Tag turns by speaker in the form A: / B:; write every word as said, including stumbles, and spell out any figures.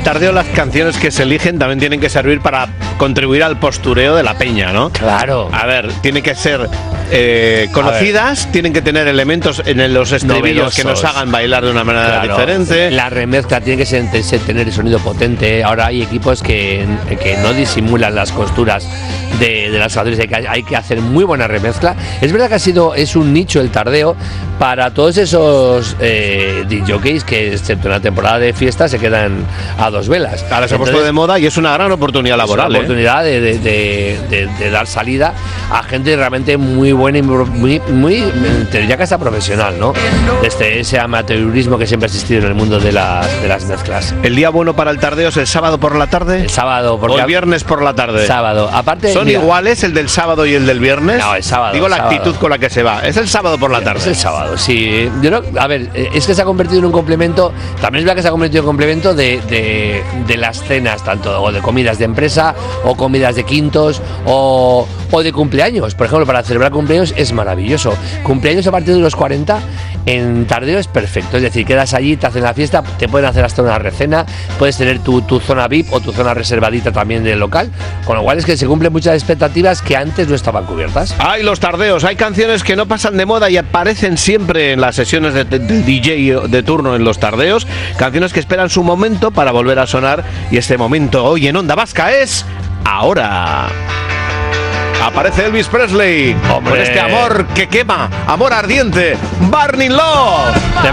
A: tardeo las canciones que se eligen también tienen que servir para contribuir al postureo de la peña, ¿no?
B: Claro.
A: A ver, tienen que ser eh, conocidas, tienen que tener elementos en los estribillos que nos hagan bailar de una manera
B: claro.
A: diferente.
B: La remezcla tiene que ser, tener el sonido potente. Ahora hay equipos que, que no disimulan las costuras de, de las canciones, hay que, hay que hacer muy buena remezcla. Es verdad que ha sido, es un nicho el tardeo para todos esos eh, discjockeys que excepto en la temporada de fiesta se quedan a dos velas.
A: Ahora se ha puesto de moda y es una gran oportunidad laboral.
B: Es una oportunidad ¿eh? de, de, de, de dar salida a gente realmente muy buena y muy, muy te diría que hasta profesional, ¿no? Desde ese amateurismo que siempre ha existido en el mundo de las, de las mezclas.
A: ¿El día bueno para el tardeo es el sábado por la tarde?
B: El sábado.
A: ¿O el viernes por la tarde?
B: Sábado. Aparte,
A: ¿Son
B: mira,
A: iguales el del sábado y el del viernes?
B: No, el sábado.
A: Digo la
B: sábado.
A: actitud con la que se va. Es el sábado por la tarde.
B: Es el sábado, sí. Yo no, a ver, es que se ha convertido en un complemento, también es verdad que se ha convertido en un complemento de, de, de las cenas, tanto o de comidas de empresa, o comidas de quintos, o, o de cumpleaños. Por ejemplo, para celebrar cumpleaños es maravilloso. Cumpleaños a partir de los cuarenta, en tardeo es perfecto. Es decir, quedas allí, te hacen la fiesta, te pueden hacer hasta una recena, puedes tener tu, tu zona V I P o tu zona reservadita también del local, con lo cual es que se cumplen muchas expectativas que antes no estaban cubiertas.
A: Hay los tardeos, hay canciones que no pasan de moda y aparecen siempre en las sesiones de, de, de D J de turno en los tardeos, canciones que esperan su momento para volver a sonar, y este momento hoy en Onda Vasca es ahora. Aparece Elvis Presley,
B: ¡hombre!
A: Con este amor que quema, amor ardiente, Burning Love.